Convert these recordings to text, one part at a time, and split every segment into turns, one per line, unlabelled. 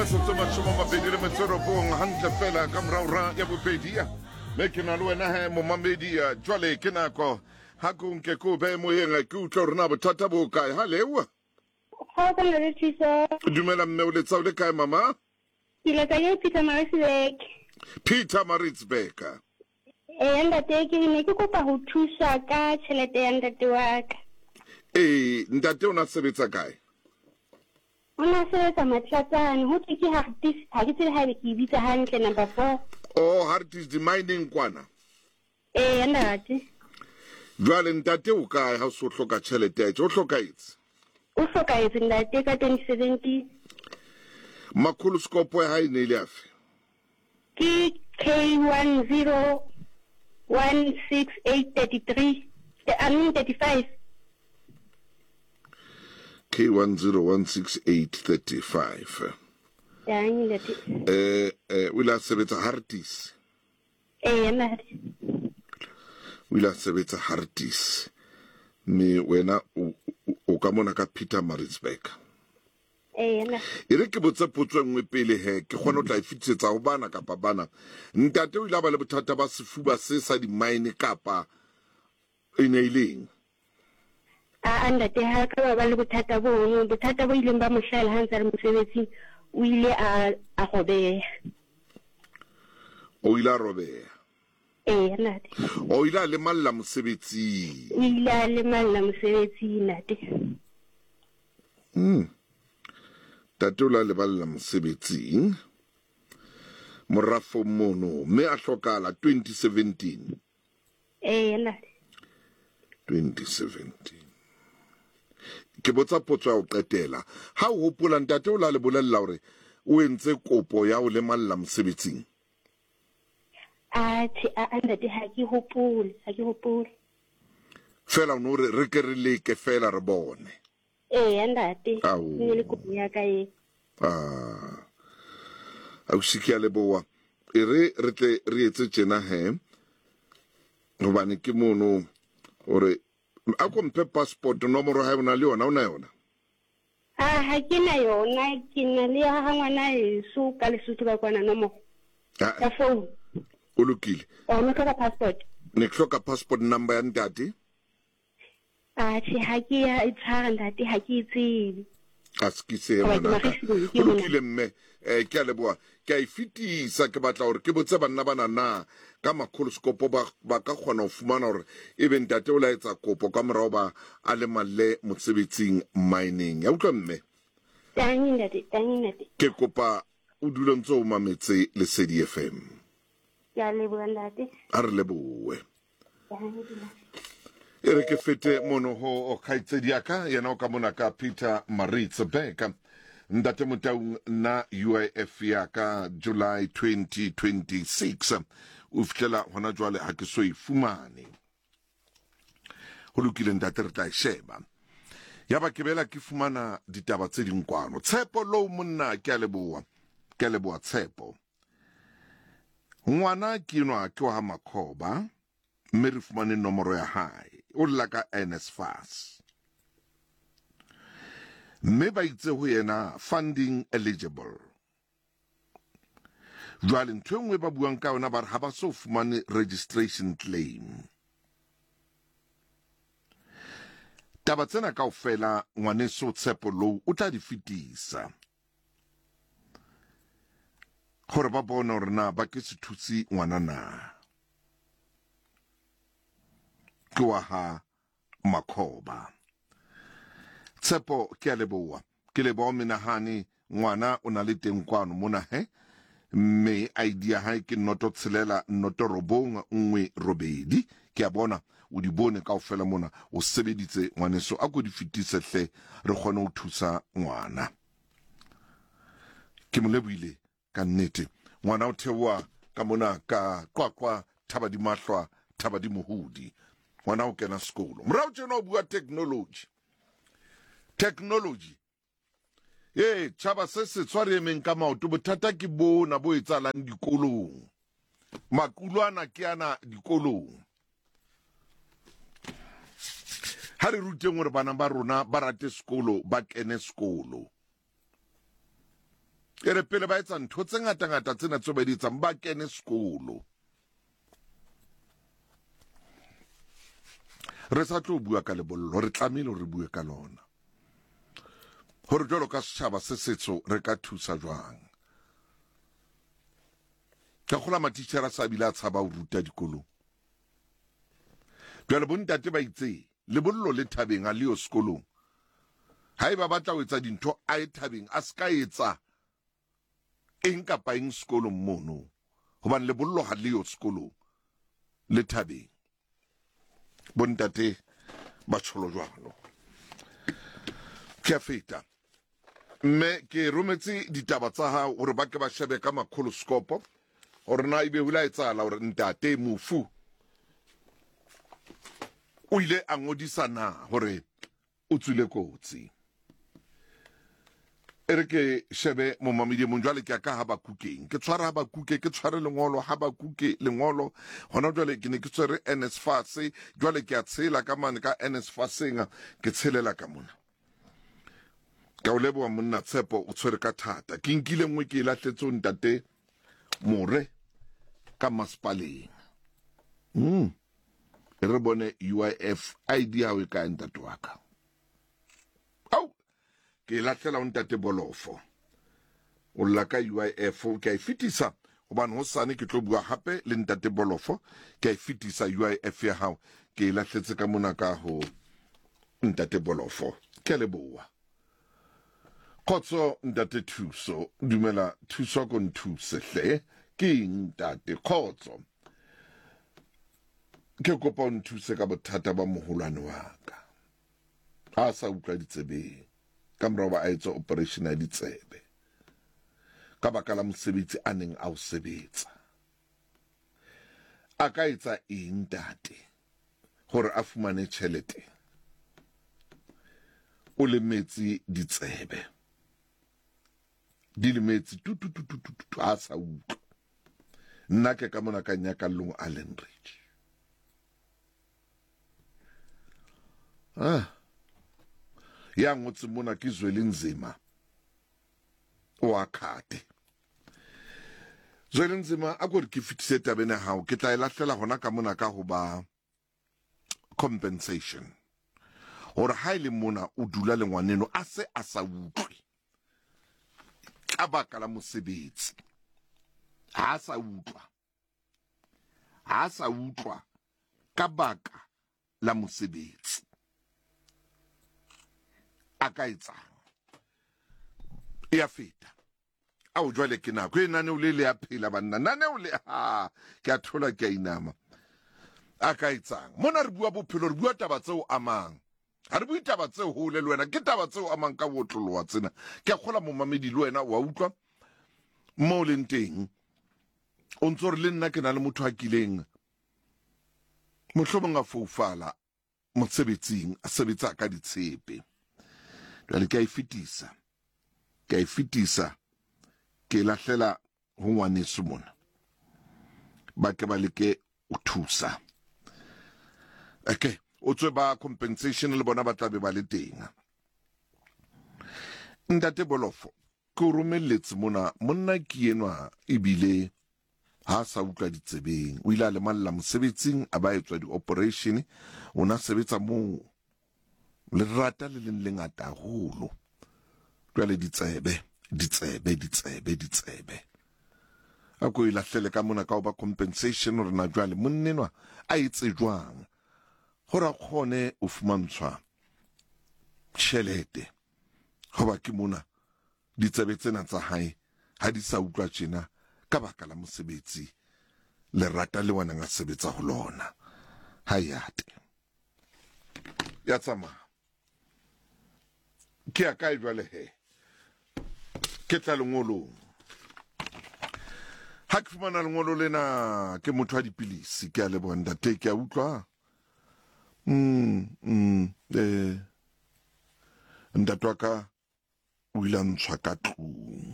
Masotso mashoma mabedi le metsoro bong hantle fela ka mraura ya bopedia me ke na le wena he mo mamedia jwale ke nako ha ko nke ko be mo yenga ke utlo rena bothata bo kae ha lewa
Ha ka le tsisa
dumela mme o le tsa le kae mama
ile ka ye Peter Maritzburg enda teke ne ke kopa ho thusa ka tšhelete ya ntate wa ka
ntate o na sebetsa kae
ona sebetsa Matlatsane ho ke hardis ha ke tsile ha ke bitsa hantle number 4
oh hardis the mining kwana
ndate
jwale ntate o kae ha o so hloka tšhelete o hlokaetse
o hlokaetse ndate ka 2017
makhuluskopo ya hae ne ile afe
ke K1016833 35
K1016835 wila sebetsa hardis
ndate
wila sebetsa hardis me wena o ka mona ka Peter Maritzburg ere ke botsa potso nngwe pele he ke gone o tla ifitsetsa go bana kapa bana ntate o ile ba le bothata ba sefuba se sa di mine kapa inaileng
ndate ha ka ba le bothata bo ileng ba mohlala ha ntse re mosebetsi o ile a robeha
o ile a robeha
ndate
o ile a le malla mosebetsi
o ile a le malla mosebetsi ndate
tatola le balla mosebetsing morafo mono me a hlokala 2017
ndate
2017 ke botsa potso ya o qetela ha o hopola ntate o la le bolella hore o entse kopo ya o le malla mosebetsing
ndate ha ke hopole
fela no re ke re leke fela re bone
ndate ne le kopo ya ka
au sikia le boa re tle re etse tjena he gobane ke mono ore a ko mpe passport nomoro ha bona le yona o na yona
ha ke na yona ke na le ha ngwana eso ka Lesotho ba kwana nomoro ya phone
o lokile
ne ka passport
ne hloka passport number ya ntate
ha ke ya itshara ndate ha ke itsebe
askise mona o lokile mme ke a leboa ke a ifitisa ke batla hore ke botse banna bana na ka makholoskopo ba ka kgona ho fumana hore ebe ntate o la etsa kopo ka morao ba a le malle mosebetsing mining ya utlwa mme
ndate
ke kopa o dule ntse o mametse Lesedi FM
ya leboa ndate
a re leboe ere ke fete mono ho o khaitsedi yaka yena o ka mona ka Peter Maritzburg ndate motaung na UIF yaka July 2026 o fitlela hona jwale ha ke so ifumane ho lokile ndate re tla sheba ya ba ke bela ke fumana ditaba tse dinkwano Tshepo lo monna ke a leboa Tshepo ngwana ke nwa ke wa Makhoba mme re fumane nomoro ya hae o lla ka NSFAS mme ba itse ho yena funding eligible jwale ntho engwe ba buang ka yona ba re ha ba so fumane registration claim taba tsena kaofela ngwaneso Tshepo lo o tla di fetisa gore ba bona hore na ba ke se thutsi ngwana na ke wa ha Makhoba Tshepo ke a leboa ke leboa menahane ngwana o na le teng kwano mona mme idea ha ke noto tshelela noto robong nngwe robedi ke a bona o di bone kaofela mona o sebeditse ngwaneso a go di fetise hle re kgone ho thusa ngwana ke moleboile ka nnete ngwana o thewa ka mona ka kwakwa thaba di mahlwa thaba di mohudi ngwana o kena sekolo morao tjena o bua technology tšhaba se se tshware emeng ka maoto bothata ke bona bo etsalang dikolong makulwana ke ana dikolong ha re ruteng hore bana ba rona ba rate sekolo ba kene sekolo e re pele ba etsa ntho tse ngata tsena tse ba di etsang ba kene sekolo re sa tlo bua ka lebollo re tlamehile re bue ka lona hore jwalo ka setjhaba se setso re ka thusa jwang ka gola matitjhera sa bila tshaba o ruta dikolong jwale bontate ba itse lebollo le thabeng a leo sekolong ha eba batla ho etsa dintho a e thabeng a ska etsa eng kapa eng sekolong mono hobane lebollo ha leo sekolong le thabeng bontate ba tsholo jwalo ke a feta mme ke rometse ditaba tsa hao hore ba ke ba shebe ka makholoscope hore na ibe hula etsala hore ntate Mofu o ile a ngodisa na hore o tswile kotsi ere ke shebe mo mamedi mo jwale ke ka Habakukeng ke tshwara Habakuke ke tshware lengolo Habakuke lengolo hona jwale ke ne ke tshware NSFAS jwale ke a tshela ka mane ka NSFAS ke tshelela ka mona ka o leboha monna Tshepo o tshwere ka thata ke nkile nngwe ke lahletse o ntate More ka masipaleng re bone UIF ID ya o ka ntate wa ka au ke lahlela o ntate Bolofo o lla ka UIF ke a fitisa hobane ho sane ke tlo bua hape le ntate Bolofo ke a fitisa UIF ya hao ke lahletse ka mona ka ho ntate Bolofo ke leboha Khotso ntate Thuso dumela Thuso go nthuse hle ke ntate Khotso ke kopa o nthuse ka bothata ba moholwane wa ka a sa utlwa ditsebeng ka morao ba a etsa operation ya ditsebe ka baka la mosebetsi a neng a o sebetsa a ka etsa eng ntate hore a fumane tjhelete o lemetse ditsebe di lemetse tu a sa utlwa nna ke ka mona ka Nyakallong Allen Ridge ya ngotse mona ke Zwelinzima wa khate Zwelinzima a gore ke fitise tabene hao ke tla ilahlela hona ka mona ka ho ba compensation hore ha ile mona o dula le ngwaneno a se a sa utlwe ka baka la mosebetsi ha sa utlwa ka baka la mosebetsi a ka etsang e a feta a o jwale ke nako e nane o le ya phela banna nane o le ke a thola ke a inama a ka etsang mona re bua bophelo re bua taba tseo amang ha re bue taba tseo ho le wena ke taba tseo amang ka botlolowa tsena ke a kgola momamedi le wena wa utlwa mo le nteng o ntso re le nna ke na le motho a kileng mohlomong a foufala mosebetsing a sebetsa ka ditshepe jwale ke a e fitisa ke lahlela ho ngwaneso mona ba ke ba leke o thusa okay o tswe ba compensation le bona ba tlabe ba le teng ntate Bolofo ke o romelletse mona monna ke enwa ebile ha sa utlwa ditsebeng o ile a lemalla mosebetsing a ba etswa di-operation o na sebetsa moo le rata le leng le ngata haholo jwale ditsebe a ko ilahlele ka mona ka o ba compensation hore na jwale monnenwa a etse jwang hore a kgone o fumantshwa tjhelete hoba ke mona ditsebe tsena tsa hae ha di sa utlwa tjena ka baka la mosebetsi le rata le wana nga sebetsa ho lona hayate ya tsamaya ke a kae jwale he ke tla lengolong ha ke fumana lengolo lena ke motho wa dipilisi ke a leboha ntate ke a utlwa ntate wa ka o ile a ntshwa ka tlung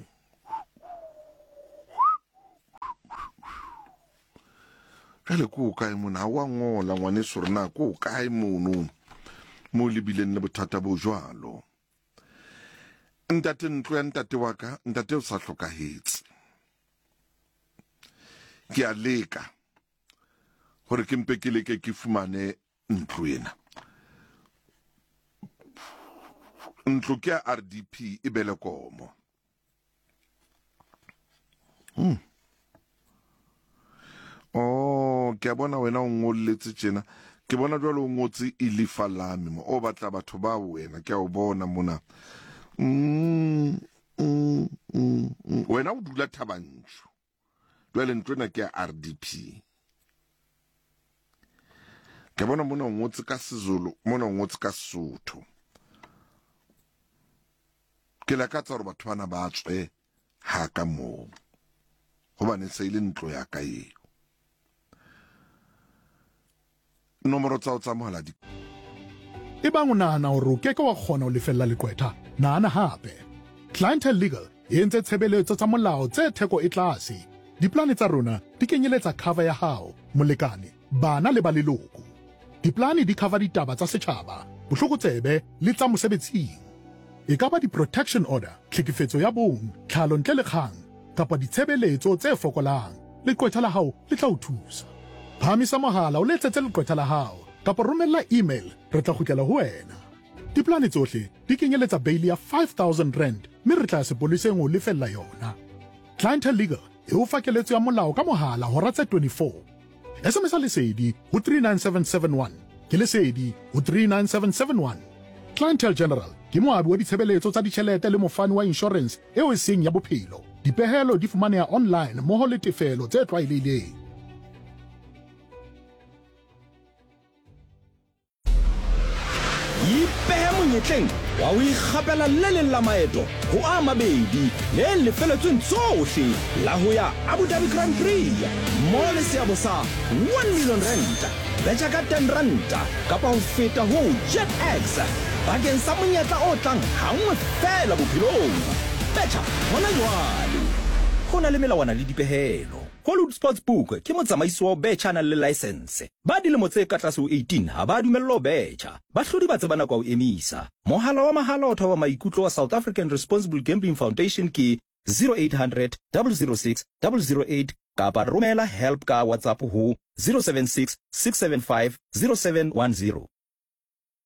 jale ko o kae mona ha wa ngola ngwaneso rena ko o kae mono mo lebileng le bothata bo jwalo ntate ntlo ya ntate wa ka ntate o sa hlokahetse ke a leka gore ke mpe ke leke ke fumane ntlo ena ntlo ke ya RDP e bele komo ke a bona wena o ngolletse tjena ke bona jwale o ngotse ilifa lami mo o batla batho ba wena ke a o bona mona wena o dula Thabantsho jwale ntlo ena ke ya RDP ke bona mona o ngotse ka Sezulu mona o ngotse ka Sesotho ke la ka tsaro batho bana ba tswe ha ka mo hobane se ile ntlo ya ka eo nomoro tsa o tsa mohala di
e bang o nahana hore o keke wa kgona ho lefella leqwetha nahana hape Clientele Legal e entse tshebeletso tsa molao tse theko e tlase diplane tsa rona di kenyeletsa cover ya hao molekane bana le ba leloko diplane di cover ditaba tsa setjhaba bohlokotsebe le tsa mosebetsing e ka ba di-protection order tlhekefetso ya bong tlhalo ntle le kgang kapa ditshebeletso tse fokolang leqwetha la hao le tla o thusa phamisa mohala o letsetse leqwetha la hao kapa romella email re tla kgutlela ho wena diplane tsohle di kenyeletsa bail ya 5,000 rand mme re tla sepoleseng o lefella yona Clientele Legal e o fa keletso ya molao ka mohala hora tse 24 SMS lesedi ho 39771 ke lesedi ho 39771 Clientele General ke moabi wa ditshebeletso tsa ditjhelete le mofani wa insurance eo e seng ya bophelo dipehelo di fumaneha online mmoho le tefelo tse tlwaelehileng
ipehe monyetleng wa o ikgapela le leng la maeto ho a mabedi le lefeletsweng tsohle la ho ya Abu Dhabi Grand Prix mo le seabo sa 1 million rand betja ka 10 ranta kapa ho feta ho JetX bakeng sa monyetla o tlang hangwe fela bophelong betja hona jwale ho na le melawana le dipehelo Hollywood Sportsbook ke motsamaisi wa betjha le license ba dilemo tse ka tlase ho 18 ha ba dumellwa betjha ba hlodi ba tsebana kwa o emisa mohala wa mahala o thoba maikutlo wa South African Responsible Gambling Foundation ke 0800 006 008 kapa romela help ka WhatsApp ho 076 675 0710